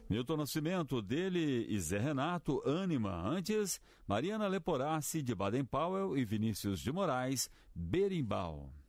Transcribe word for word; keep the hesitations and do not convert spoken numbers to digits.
Milton Nascimento, dele e Zé Renato, Ânima. Antes, Mariana Leporassi, de Baden Powell, e Vinícius de Moraes, Berimbau.